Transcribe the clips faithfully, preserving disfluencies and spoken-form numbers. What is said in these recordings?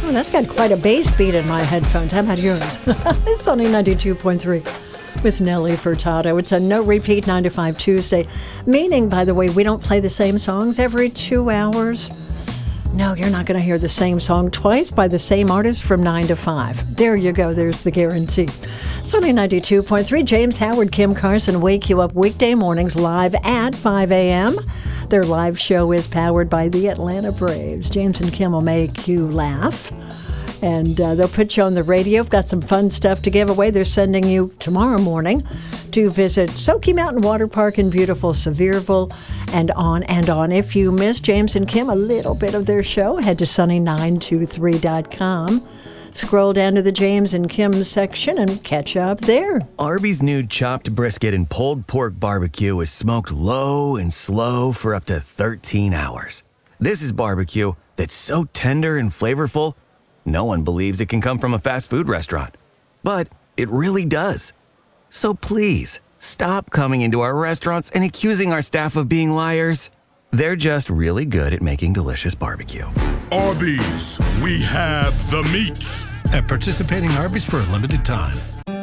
Oh, that's got quite a bass beat in my headphones. How about yours? It's Sunny ninety-two point three with Nelly Furtado. It's a no repeat nine to five Tuesday. Meaning, by the way, we don't play the same songs every two hours. No, you're not going to hear the same song twice by the same artist from nine to five. There you go. There's the guarantee. Sunny ninety-two point three. James Howard, Kim Carson wake you up weekday mornings live at five a.m. Their live show is powered by the Atlanta Braves. James and Kim will make you laugh. And uh, they'll put you on the radio. We've got some fun stuff to give away. They're sending you tomorrow morning to visit Soaky Mountain Water Park in beautiful Sevierville, and on and on. If you missed James and Kim, a little bit of their show, head to sunny nine two three dot com. Scroll down to the James and Kim section and catch up there. Arby's new chopped brisket and pulled pork barbecue is smoked low and slow for up to thirteen hours. This is barbecue that's so tender and flavorful, no one believes it can come from a fast food restaurant. But it really does. So please, stop coming into our restaurants and accusing our staff of being liars. They're just really good at making delicious barbecue. Arby's, we have the meats. At participating Arby's for a limited time.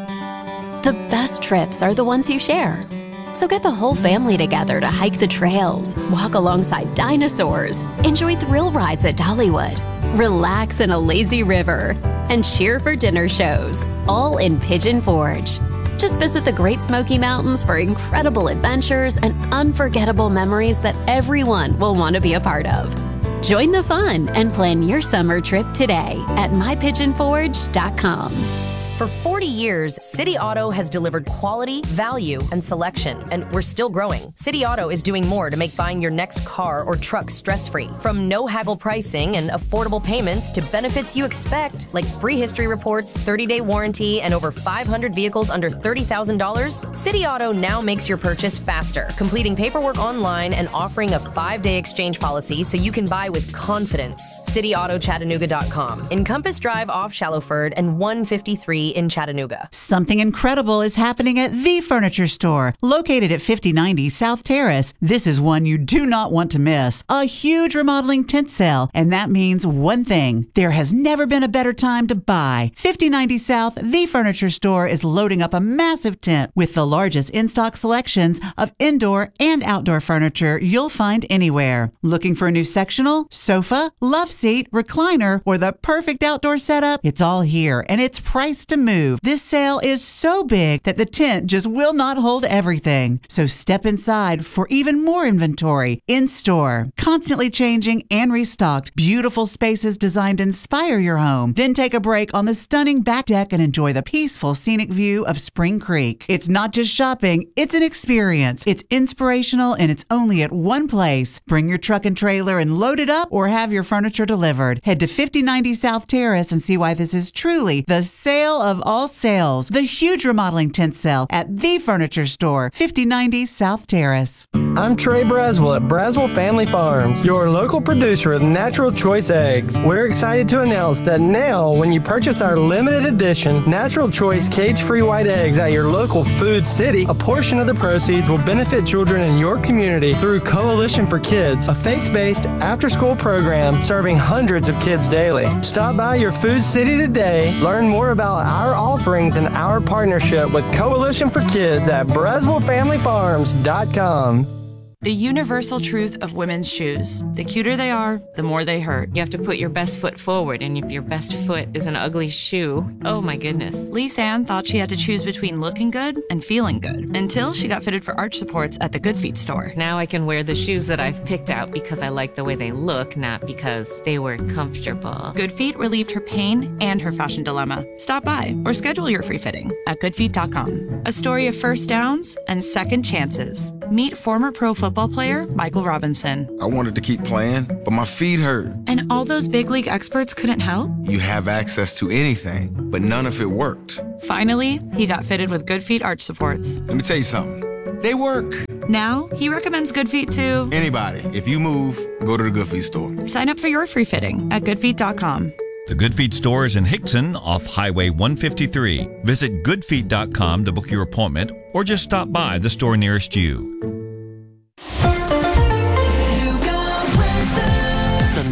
The best trips are the ones you share. So get the whole family together to hike the trails, walk alongside dinosaurs, enjoy thrill rides at Dollywood, relax in a lazy river, and cheer for dinner shows, all in Pigeon Forge. Just visit the Great Smoky Mountains for incredible adventures and unforgettable memories that everyone will want to be a part of. Join the fun and plan your summer trip today at my pigeon forge dot com. For forty years, City Auto has delivered quality, value, and selection, and we're still growing. City Auto is doing more to make buying your next car or truck stress-free. From no-haggle pricing and affordable payments to benefits you expect, like free history reports, thirty-day warranty, and over five hundred vehicles under thirty thousand dollars, City Auto now makes your purchase faster, completing paperwork online and offering a five-day exchange policy so you can buy with confidence. city auto chattanooga dot com. Encompass Drive off Shallowford and one fifty-three in Chattanooga. Something incredible is happening at The Furniture Store, located at fifty ninety South Terrace. This is one you do not want to miss. A huge remodeling tent sale, and that means one thing. There has never been a better time to buy. fifty ninety South, The Furniture Store is loading up a massive tent with the largest in-stock selections of indoor and outdoor furniture you'll find anywhere. Looking for a new sectional, sofa, love seat, recliner, or the perfect outdoor setup? It's all here, and it's priced to move. This sale is so big that the tent just will not hold everything. So step inside for even more inventory in store. Constantly changing and restocked. Beautiful spaces designed to inspire your home. Then take a break on the stunning back deck and enjoy the peaceful scenic view of Spring Creek. It's not just shopping, it's an experience. It's inspirational and it's only at one place. Bring your truck and trailer and load it up or have your furniture delivered. Head to fifty ninety South Terrace and see why this is truly the sale of all sales. The huge remodeling tent sale at The Furniture Store, fifty ninety South Terrace. I'm Trey Braswell at Braswell Family Farms, your local producer of Natural Choice Eggs. We're excited to announce that now, when you purchase our limited edition Natural Choice cage-free white eggs at your local Food City, a portion of the proceeds will benefit children in your community through Coalition for Kids, a faith-based after-school program serving hundreds of kids daily. Stop by your Food City today, learn more about our offerings and our partnership with Coalition for Kids at braswell family farms dot com. The universal truth of women's shoes. The cuter they are, the more they hurt. You have to put your best foot forward, and if your best foot is an ugly shoe, oh my goodness. Lise Ann thought she had to choose between looking good and feeling good, until she got fitted for arch supports at the Good Feet store. Now I can wear the shoes that I've picked out because I like the way they look, not because they were comfortable. Good Feet relieved her pain and her fashion dilemma. Stop by or schedule your free fitting at good feet dot com. A story of first downs and second chances. Meet former pro football player Michael Robinson. I wanted to keep playing, but my feet hurt. And all those big league experts couldn't help? You have access to anything, but none of it worked. Finally, he got fitted with Good Feet arch supports. Let me tell you something. They work. Now, he recommends Good Feet to anybody. If you move, go to the Good Feet store. Sign up for your free fitting at good feet dot com. The Good Feet store is in Hickson off Highway one fifty-three. Visit good feet dot com to book your appointment or just stop by the store nearest you. From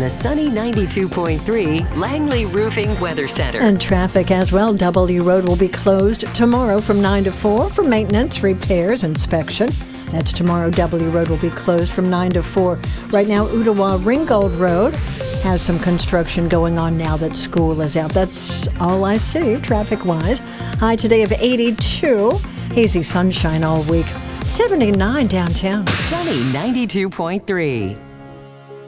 the sunny ninety-two point three Langley Roofing Weather Center. And traffic as well. W Road will be closed tomorrow from nine to four for maintenance, repairs, inspection. That's tomorrow. W Road will be closed from nine to four. Right now, Ottawa Ringgold Road has some construction going on now that school is out. That's all I see traffic-wise. High today of eighty-two. Hazy sunshine all week. seventy-nine downtown. Sunny ninety-two point three.